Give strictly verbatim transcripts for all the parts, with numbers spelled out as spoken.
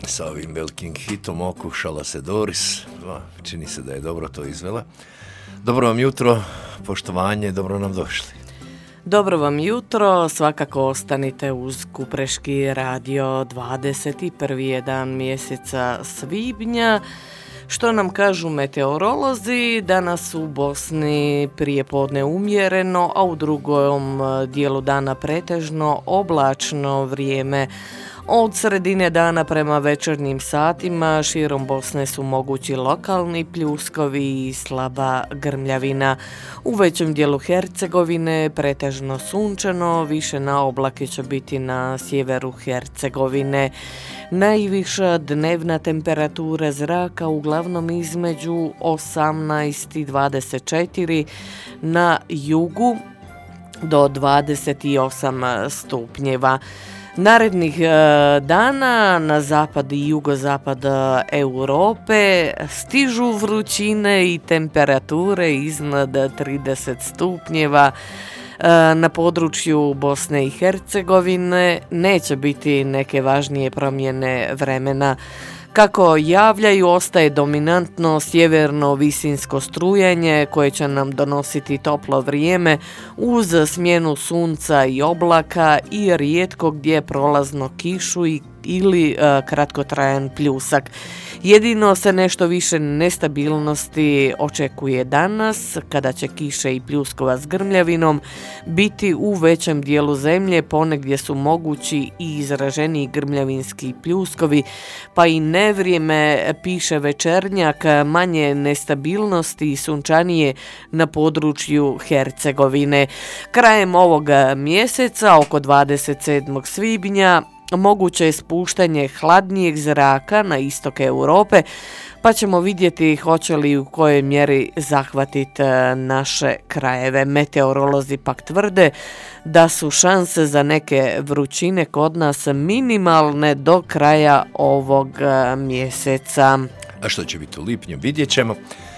sa ovim velikim hitom Okušala se Doris. Čini se da je dobro to izvela. Dobro vam jutro, poštovanje, dobro nam došli. Dobro vam jutro, svakako ostanite uz Kupreški radio. Dvadeset prvi je dan mjeseca svibnja. Što nam kažu meteorolozi, danas u Bosni prije podne umjereno, a u drugom dijelu dana pretežno oblačno vrijeme. Od sredine dana prema večernjim satima širom Bosne su mogući lokalni pljuskovi i slaba grmljavina. U većem dijelu Hercegovine pretežno sunčano, više na oblake će biti na sjeveru Hercegovine. Najviša dnevna temperatura zraka uglavnom između osamnaest i dvadeset četiri, na jugu do dvadeset osam stupnjeva. Narednih dana na zapad i jugozapad Europe stižu vrućine i temperature iznad trideset stupnjeva. Na području Bosne i Hercegovine neće biti neke važnije promjene vremena. Kako javljaju, ostaje dominantno sjeverno visinsko strujanje koje će nam donositi toplo vrijeme uz smjenu sunca i oblaka i rijetko gdje prolazno kišu i ili e, kratkotrajan pljusak. Jedino se nešto više nestabilnosti očekuje danas, kada će kiše i pljuskova s grmljavinom biti u većem dijelu zemlje, ponegdje su mogući i izraženiji grmljavinski pljuskovi, pa i nevrijeme, piše Večernjak, manje nestabilnosti i sunčanije na području Hercegovine. Krajem ovog mjeseca, oko dvadeset sedmog svibnja, moguće je spuštanje hladnijeg zraka na istok Europe, pa ćemo vidjeti hoće li u kojoj mjeri zahvatiti naše krajeve. Meteorolozi pak tvrde da su šanse za neke vrućine kod nas minimalne do kraja ovog mjeseca. A što će biti u lipnju, vidjet ćemo.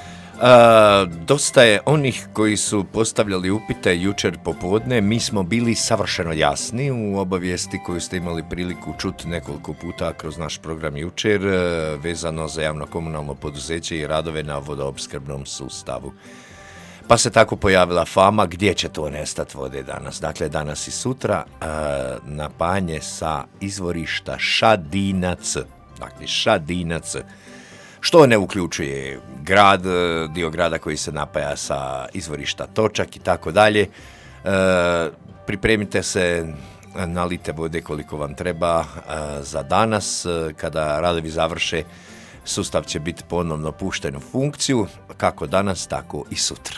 A, dosta je onih koji su postavljali upite jučer popodne. Mi smo bili savršeno jasni u obavijesti koju ste imali priliku čuti nekoliko puta kroz naš program jučer, vezano za javno komunalno poduzeće i radove na vodoopskrbnom sustavu. Pa se tako pojavila fama gdje će to nestati vode danas. Dakle, danas i sutra a, napajanje sa izvorišta Šadinac. Dakle, Šadinac. Što ne uključuje grad, dio grada koji se napaja sa izvorišta Točak i tako dalje. Pripremite se, nalite vode koliko vam treba e, za danas. Kada radovi završe, sustav će biti ponovno pušten u funkciju, kako danas, tako i sutra.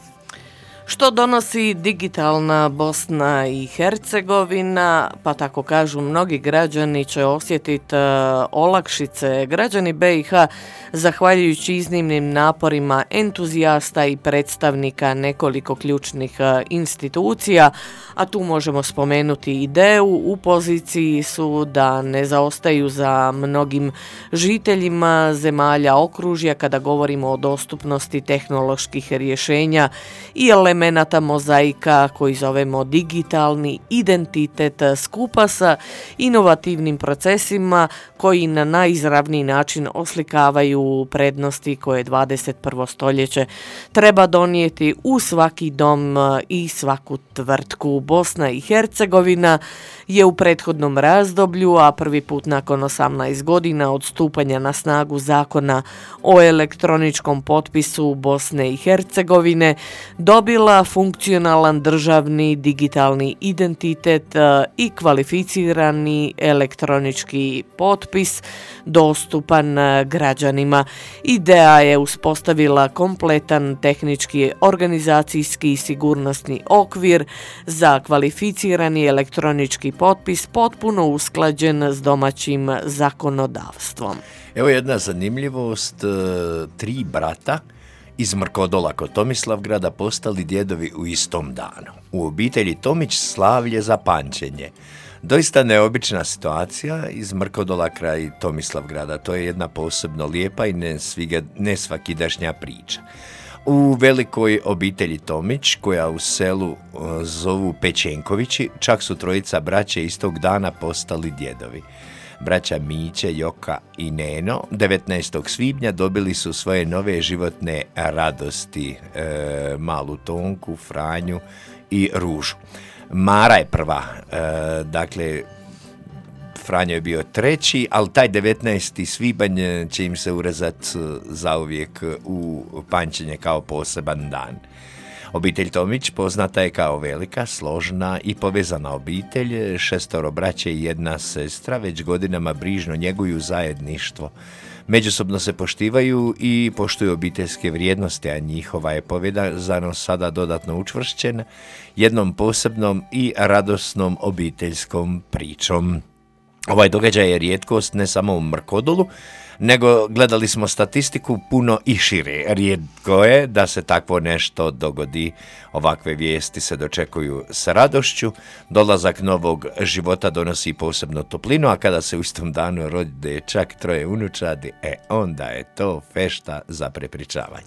Što donosi digitalna Bosna i Hercegovina, pa tako kažu mnogi građani će osjetiti olakšice. Građani B i H, zahvaljujući iznimnim naporima entuzijasta i predstavnika nekoliko ključnih institucija, a tu možemo spomenuti ideju, u poziciji su da ne zaostaju za mnogim žiteljima zemalja okružja kada govorimo o dostupnosti tehnoloških rješenja i elemenata mozaika koji zovemo digitalni identitet, skupa sa inovativnim procesima koji na najizravniji način oslikavaju prednosti koje dvadeset prvo stoljeće treba donijeti u svaki dom i svaku tvrtku. Bosna i Hercegovina je u prethodnom razdoblju, a prvi put nakon osamnaest godina od stupanja na snagu zakona o elektroničkom potpisu Bosne i Hercegovine, dobila funkcionalan državni digitalni identitet i kvalificirani elektronički potpis dostupan građanima. Ideja je uspostavila kompletan tehnički, organizacijski i sigurnosni okvir za kvalificirani elektronički potpis potpuno usklađen s domaćim zakonodavstvom. Evo jedna zanimljivost, tri brata iz Mrkodola kod Tomislavgrada postali djedovi u istom danu. U obitelji Tomić slavlje za pamćenje. Doista neobična situacija iz Mrkodola kraj Tomislavgrada. To je jedna posebno lijepa i nesvakidašnja priča. U velikoj obitelji Tomić, koja u selu zovu Pečenkovići, čak su trojica braće istog dana postali djedovi. braća Miće, Joka i Neno, devetnaestog svibnja dobili su svoje nove životne radosti, e, malu Tonku, Franju i Ružu. Mara je prva, e, dakle, Franjo je bio treći, ali taj devetnaesti svibanj će im se urezat zauvijek u pamćenje kao poseban dan. Obitelj Tomić poznata je kao velika, složna i povezana obitelj, šestoro braće i jedna sestra, već godinama brižno njeguju zajedništvo. Međusobno se poštivaju i poštuju obiteljske vrijednosti, a njihova je povezanost sada dodatno učvršćena jednom posebnom i radosnom obiteljskom pričom. Ovaj događaj je rijetkost ne samo u Mrkodolu, nego gledali smo statistiku puno i šire. Rijetko je da se takvo nešto dogodi. Ovakve vijesti se dočekuju sa radošću. Dolazak novog života donosi posebnu toplinu, a kada se u istom danu rodi čak troje unučadi, e onda je to fešta za prepričavanje.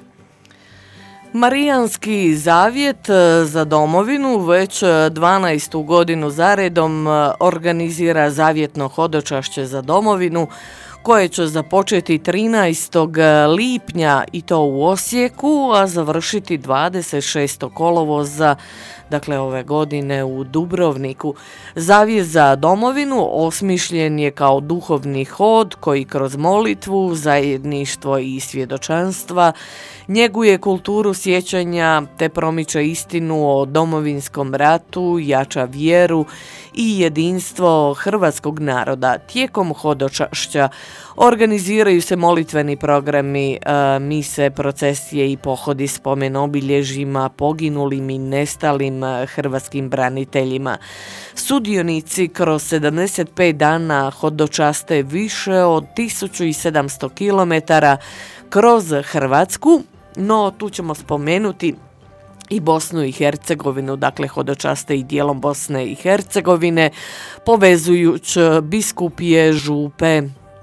Marijanski zavjet za domovinu već dvanaestu godinu zaredom organizira zavjetno hodočašće za domovinu koje će započeti trinaestog lipnja i to u Osijeku, a završiti dvadeset šestog kolovoza, dakle ove godine u Dubrovniku. Zavjet za domovinu osmišljen je kao duhovni hod koji kroz molitvu, zajedništvo i svjedočanstva njeguje kulturu sjećanja te promiče istinu o Domovinskom ratu, jača vjeru i jedinstvo hrvatskog naroda. Tijekom hodočašća organiziraju se molitveni programi, mise, procesije i pohodi spomen obilježjima, poginulim i nestalim hrvatskim braniteljima. Sudionici kroz sedamdeset pet dana hodočaste više od tisuću sedamsto kilometara kroz Hrvatsku, no tu ćemo spomenuti i Bosnu i Hercegovinu, dakle hodočaste i dijelom Bosne i Hercegovine, povezujući biskupije, župe,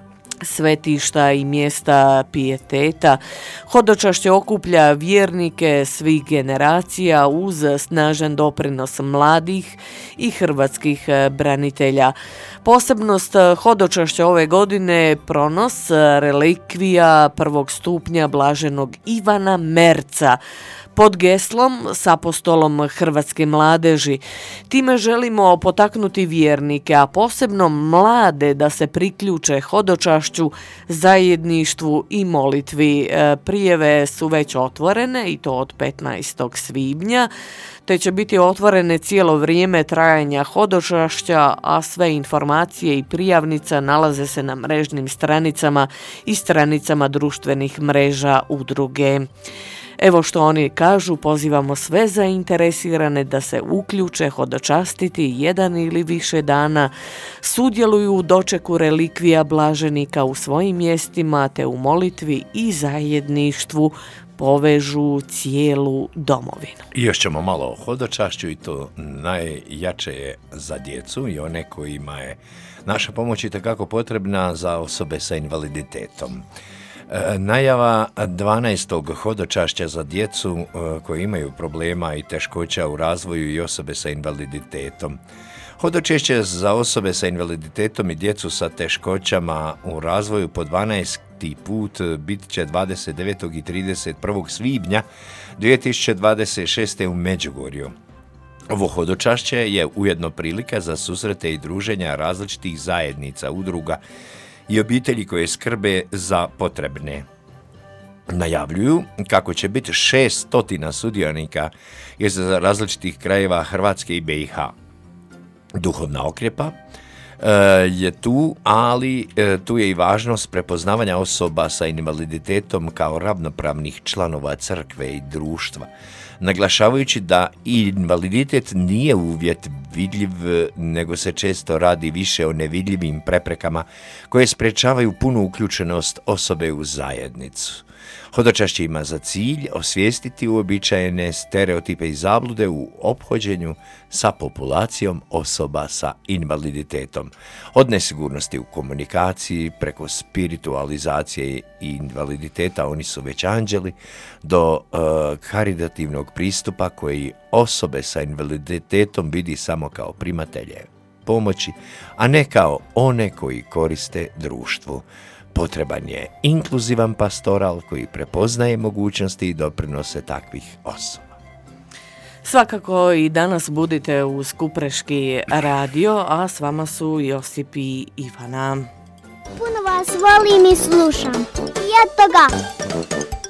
svetišta i mjesta pijeteta. Hodočašće okuplja vjernike svih generacija uz snažan doprinos mladih i hrvatskih branitelja. Posebnost hodočašća ove godine je pronos relikvija prvog stupnja blaženog Ivana Merca pod geslom s apostolom hrvatske mladeži. Time želimo potaknuti vjernike, a posebno mlade, da se priključe hodočašću, zajedništvu i molitvi. Prijave su već otvorene i to od petnaestog svibnja, te će biti otvorene cijelo vrijeme trajanja hodočašća, a sve informacije i prijavnica nalaze se na mrežnim stranicama i stranicama društvenih mreža udruge. Evo što oni kažu, pozivamo sve zainteresirane da se uključe hodočastiti jedan ili više dana, sudjeluju u dočeku relikvija blaženika u svojim mjestima te u molitvi i zajedništvu povežu cijelu domovinu. I još ćemo malo o hodočašću i to najjače je za djecu i one kojima je naša pomoć itekako potrebna, za osobe sa invaliditetom. Najava dvanaestog hodočašća za djecu koji imaju problema i teškoća u razvoju i osobe sa invaliditetom. Hodočašće za osobe sa invaliditetom i djecu sa teškoćama u razvoju po dvanaesti put bit će dvadeset devetog i trideset prvog svibnja dvije tisuće dvadeset šeste. u Međugorju. Ovo hodočašće je ujedno prilika za susrete i druženja različitih zajednica, udruga i obitelji koje skrbe za potrebne. Najavljuju kako će biti šeststo sudionika iz različitih krajeva Hrvatske i be i ha. Duhovna okrjepa e, je tu, ali e, tu je i važnost prepoznavanja osoba sa invaliditetom kao ravnopravnih članova crkve i društva, naglašavajući da invaliditet nije uvjet vidljiv, nego se često radi više o nevidljivim preprekama koje sprečavaju punu uključenost osobe u zajednicu. Hodočašće ima za cilj osvijestiti uobičajene stereotipe i zablude u ophođenju sa populacijom osoba sa invaliditetom. Od nesigurnosti u komunikaciji, preko spiritualizacije i invaliditeta, oni su već anđeli, do uh, karitativnog pristupa koji osobe sa invaliditetom vidi samo kao primatelje pomoći, a ne kao one koji koriste društvu. Potreban je inkluzivan pastoral koji prepoznaje mogućnosti i doprinose takvih osoba. Svakako i danas budite uz Kupreški radio, a s vama su Josip i Ivana. Puno vas volim i slušam. I eto ga!